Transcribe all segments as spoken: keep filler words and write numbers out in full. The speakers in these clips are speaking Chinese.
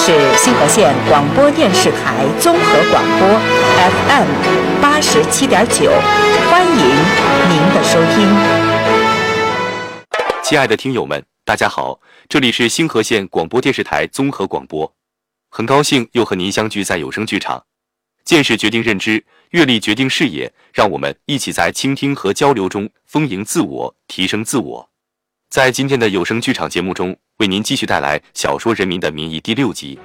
是新河县广播电视台综合广播 F M 八十七点九，欢迎您的收听。 亲爱的听友们，大家好，这里是新河县广播电视台综合广播，很高兴又和您相聚在有声剧场。见识决定认知，阅历决定视野，让我们一起在倾听和交流中丰盈自我，提升自我。在今天的有声剧场节目中，为您继续带来小说《人民的名义》第六集。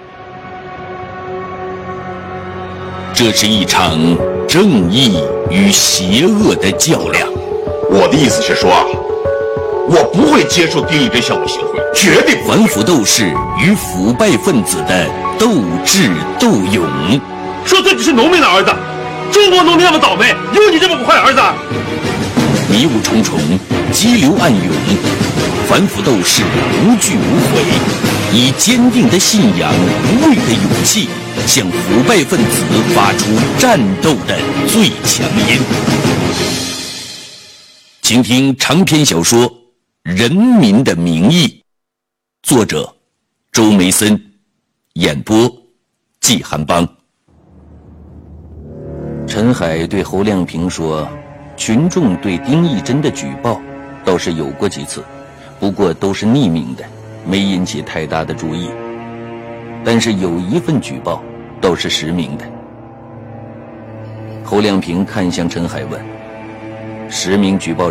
这是一场正义与邪恶的较量。 我的意思是说啊，我不会接受丁义珍项目协会，绝对不会。 反腐斗士与腐败分子的斗智斗勇。 说自己是农民的儿子，中国农民那么倒霉，有你这么个坏儿子？ 迷雾重重，激流暗涌，反腐斗士无惧无悔，以坚定的信仰、无畏的勇气，向腐败分子发出战斗的最强音。请听长篇小说《人民的名义》，作者周梅森，演播季寒邦。陈海对侯亮平说，群众对丁义珍的举报倒是有过几次，不过都是匿名的，没引起太大的注意。但是有一份举报倒是实名的。侯亮平看向陈海问，实名举报